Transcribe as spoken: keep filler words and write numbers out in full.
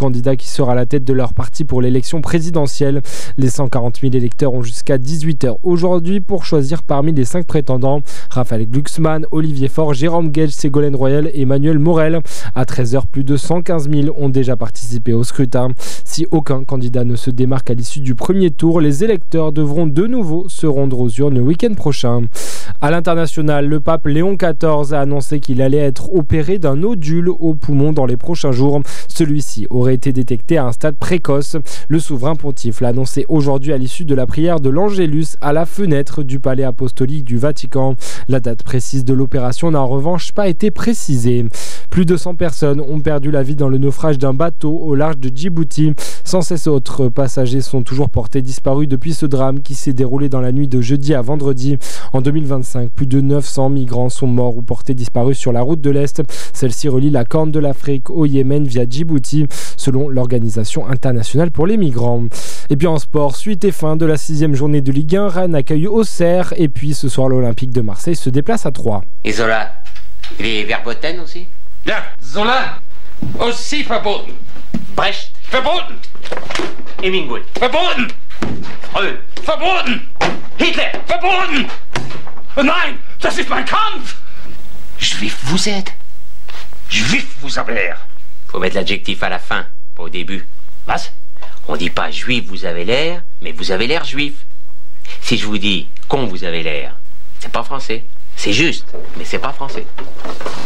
candidat qui sera à la tête de leur parti pour l'élection présidentielle. Les cent quarante mille électeurs ont jusqu'à dix-huit heures aujourd'hui pour choisir parmi les cinq prétendants Raphaël Glucksmann, Olivier Faure, Jérôme Guedj, Ségolène Royal et Emmanuel Morel. À treize heures, plus de cent quinze mille ont déjà participé au scrutin. Si aucun candidat ne se démarque à l'issue du premier tour, les électeurs devront de nouveau se rendre aux urnes le week-end prochain. À l'international, le pape Léon quatorze a annoncé qu'il allait être opéré d'un nodule au poumon dans les prochains jours. Celui-ci aurait été détecté à un stade précoce. Le souverain pontife l'a annoncé aujourd'hui à l'issue de la prière de l'Angélus à la fenêtre du palais apostolique du Vatican. La date précise de l'opération n'a en revanche pas été précisée. Plus de cent personnes ont perdu la vie dans le naufrage d'un bateau au large de Djibouti. cent seize autres passagers sont toujours portés disparus depuis ce drame qui s'est déroulé dans la nuit de jeudi à vendredi. En deux mille vingt-cinq, plus de neuf cents migrants sont morts ou portés disparus sur la route de l'Est. Celle-ci relie la Corne de l'Afrique au Yémen via Djibouti, selon l'Organisation internationale pour les migrants. Et puis en sport, suite et fin de la sixième journée de Ligue un, Rennes accueille Auxerre et puis ce soir l'Olympique de Marseille se déplace à Troyes. Et Zola, il est Verboten aussi? Ja, Zola aussi verboten. Brecht, Verboten. Hemingway, Verboten. Freud, Verboten. Hitler. Verboten. Nein, das ist mein Kampf. Juif vous êtes? Juif vous avez l'air. Faut mettre l'adjectif à la fin, pas au début. Was? On dit pas juif vous avez l'air, mais vous avez l'air juif. Si je vous dis con vous avez l'air, c'est pas français. C'est juste, mais c'est pas français.